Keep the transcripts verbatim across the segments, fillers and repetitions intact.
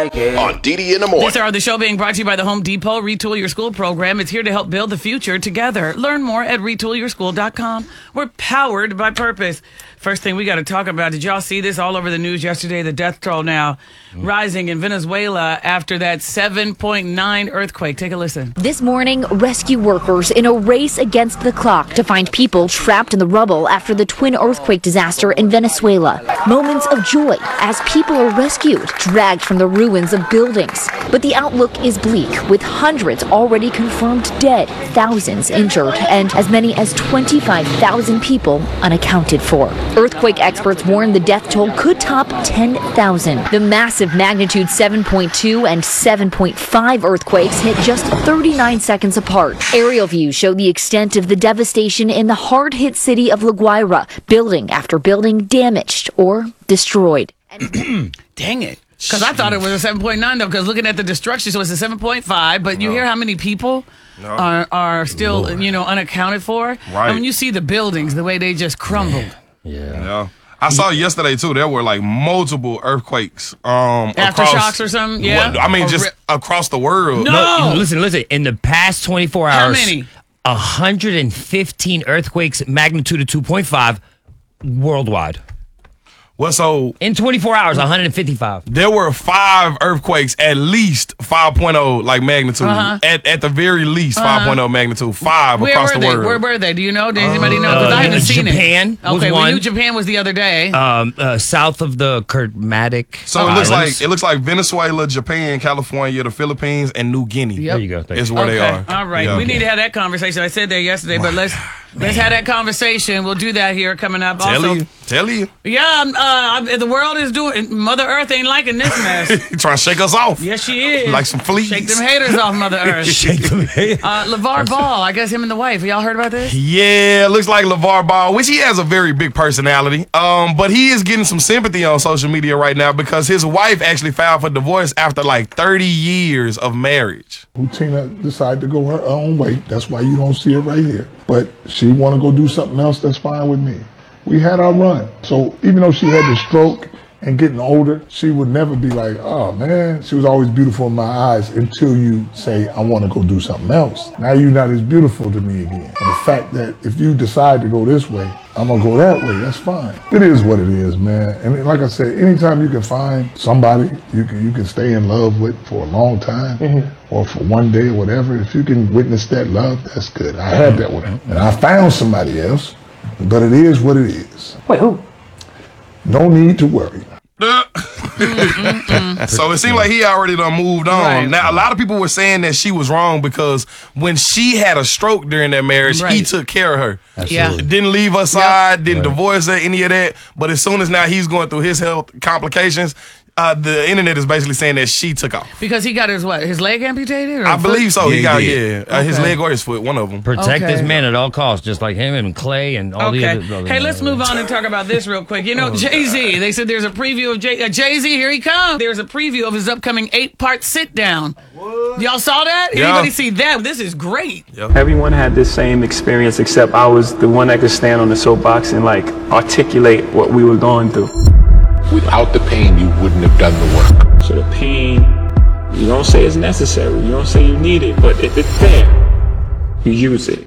like it. On D D in the morning. This hour of the show being brought to you by the Home Depot Retool Your School program. It's here to help build the future together. Learn more at retool your school dot com. We're powered by purpose. First thing we got to talk about, did y'all see this all over the news yesterday? The death toll now rising in Venezuela after that seven point nine earthquake. Take a listen. This morning, rescue workers in a race against the clock to find people trapped in the rubble after the twin earthquake disaster in Venezuela. Moments of joy as people are rescued, dragged from the ruins of buildings. But the outlook is bleak, with hundreds already confirmed dead, thousands injured, and as many as twenty-five thousand people unaccounted for. Earthquake experts warn the death toll could top ten thousand. The massive magnitude seven point two and seven point five earthquakes hit just thirty-nine seconds apart. Aerial views show the extent of the devastation in the hard-hit city of La Guaira, building after building damaged or destroyed. Dang it. Because I thought it was a seven point nine, though, because looking at the destruction, so it's a seven point five, but you No. hear how many people No. are, are still, Lord. you know, unaccounted for? Right. And when you see the buildings, the way they just crumbled. Yeah. Yeah. I saw yesterday too. There were like multiple earthquakes. Um, Aftershocks across, or something? Yeah. Well, I mean, Or just ri- across the world. No. No, listen, listen. In the past twenty-four How hours, many? one hundred fifteen earthquakes, magnitude of two point five, worldwide. Well, so In twenty-four hours, one hundred fifty-five. there were five earthquakes, at least five point oh like magnitude. Uh-huh. At at the very least, five point oh magnitude. Five Where across were the they? world. Where were they? Do you know? Does anybody know? Because Uh, I haven't seen Japan it. was Okay, we one. knew Japan was the other day. Um, uh, south of the Kermatic. So it looks Islands. like it looks like Venezuela, Japan, California, the Philippines, and New Guinea. Yep. There you go. Thank Is you. where okay. they are. All right. Yeah. We need to have that conversation. I said that yesterday, but let's let's have that conversation. We'll do that here coming up. Tell also, you, tell you, yeah, um, uh, the world is doing. Mother Earth ain't liking this mess. trying to shake us off. Yes, she is. Like some fleas. Shake them haters off, Mother Earth. Shake them. Uh, LeVar Ball, I guess him and the wife. Y'all heard about this? Yeah, looks like LeVar Ball, which he has a very big personality. Um, but he is getting some sympathy on social media right now because his wife actually filed for divorce after like thirty years of marriage. Who Tina decided to go her own way. That's why you don't see her right here. But she want to go do something else, that's fine with me. We had our run. So even though she had the stroke and getting older, she would never be like, oh man, she was always beautiful in my eyes until you say, I want to go do something else. Now you're not as beautiful to me again. And the fact that if you decide to go this way, I'm going to go that way, that's fine. It is what it is, man. And like I said, anytime you can find somebody you can you can stay in love with for a long time mm-hmm. or for one day or whatever, if you can witness that love, that's good. I had that with her. And I found somebody else, but it is what it is. Wait, who? No need to worry. So it seemed like he already done moved on. Right. Now, a lot of people were saying that she was wrong because when she had a stroke during that marriage, he Right. took care of her. Yeah. Didn't leave her side, didn't divorce her, any of that. But as soon as now he's going through his health complications, uh, the internet is basically saying that she took off. Because he got his what? His leg amputated? Or I believe so. Yeah, he he got, did. yeah, uh, his Okay. leg or his foot, one of them. Protect Okay. this man at all costs, just like him and Clay and all the Okay. other. other Hey, let's move on and talk about this real quick. You know, Jay-Z, they said there's a preview of Jay- uh, Jay-Z, here he comes. There's a preview of his upcoming eight-part sit-down. Y'all saw that? Yeah. Anybody see that? This is great. Everyone had this same experience except I was the one that could stand on the soapbox and like articulate what we were going through. Without the pain, you wouldn't have done the work. So the pain, you don't say it's necessary, you don't say you need it, but if it's there, you use it.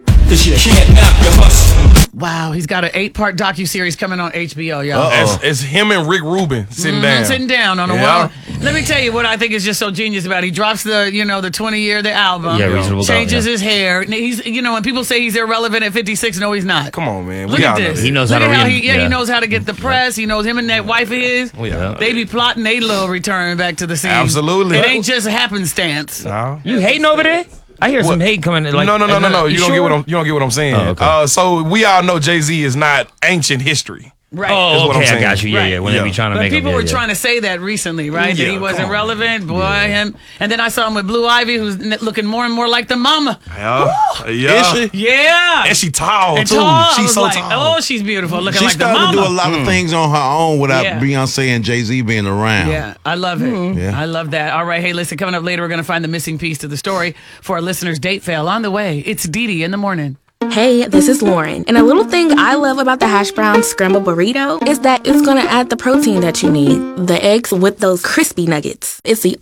Wow, he's got an eight-part docuseries coming on H B O, y'all. It's, it's him and Rick Rubin sitting Mhm, down. Sitting down on a Yeah. wall. Let me tell you what I think is just so genius about it. He drops the, you know, the twenty year, the album. Yeah, Reasonable Doubt, Changes yeah. his hair. He's, you know, when people say he's irrelevant at fifty-six, no, he's not. Come on, man. Look we at all know this. that. He knows Look how to at how read- he, yeah, yeah. he knows how to get the press. He knows him and that wife of his. Yeah. They be plotting a little return back to the scene. Absolutely. It ain't just happenstance. No. You hating over there? I hear some What? hate coming. Like, no, no, no, no, no. You, don't sure? get what I'm. You don't get what I'm saying. Oh, okay. uh, so we all know Jay-Z is not ancient history. Right. Oh, Is what I'm okay, I saying. got you. Yeah, Right. yeah. When Yeah. they be trying to But make people him, were yeah, trying to say that recently, right? that Yeah, he wasn't come on. relevant. Boy, him. And then I saw him with Blue Ivy, who's n- looking more and more like the mama. Yeah, yeah. Is she? Yeah. And she tall And too. tall. I She's was so like, tall. oh, she's beautiful. Looking She like the started to do a mama. lot of things on her own without Yeah. Beyonce and Jay-Z being around. Yeah, I love it. Yeah. I love that. All right, hey, listen, coming up later, we're going to find the missing piece to the story for our listeners' date fail. On the way, it's Dee Dee in the morning. Hey, this is Lauren. And a little thing I love about the hash brown scramble burrito is that it's going to add the protein that you need. The eggs with those crispy nuggets. It's the